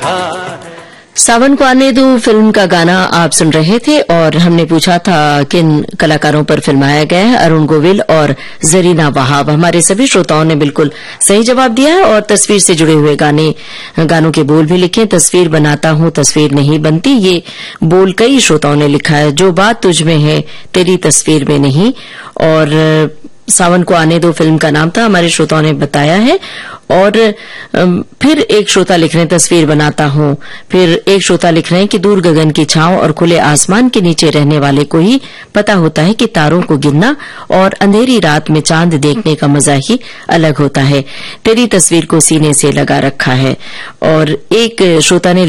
लिखा है। सावन को आने दो फिल्म का गाना आप सुन रहे थे और हमने पूछा था किन कलाकारों पर फिल्माया गया है। अरुण गोविल और जरीना वहाब। हमारे सभी श्रोताओं ने बिल्कुल सही जवाब दिया है और तस्वीर से जुड़े हुए गानों के बोल भी लिखे। तस्वीर बनाता हूं तस्वीर नहीं बनती, ये बोल कई श्रोताओं ने लिखा है। जो बात तुझ में है तेरी तस्वीर में नहीं। और सावन को आने दो फिल्म का नाम था, हमारे श्रोताओं ने बताया है। और फिर एक श्रोता लिख रहे हैं तस्वीर बनाता हूं। फिर एक श्रोता लिख रहे हैं कि दूर गगन की छांव और खुले आसमान के नीचे रहने वाले को ही पता होता है कि तारों को गिनना और अंधेरी रात में चांद देखने का मजा ही अलग होता है। तेरी तस्वीर को सीने से लगा रखा है। और एक श्रोता ने